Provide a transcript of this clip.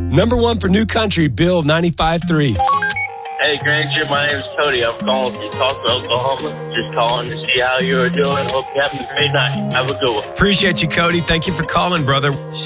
Number one for New Country, Bill 95.3. Hey, Granger, my name is Cody. I'm calling from Tulsa, Oklahoma. Just calling to see how you're doing. Hope you're having a great night. Have a good one. Appreciate you, Cody. Thank you for calling, brother.